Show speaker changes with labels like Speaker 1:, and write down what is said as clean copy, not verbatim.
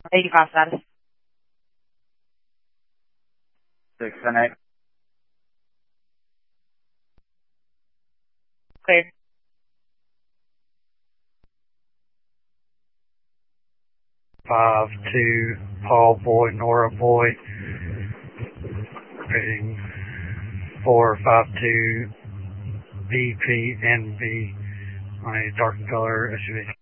Speaker 1: 85 status.
Speaker 2: 6 and 8.
Speaker 1: Clear.
Speaker 3: 5-2, Paul Boy, Nora Boy, rating 452, VPNB on a dark color SUV.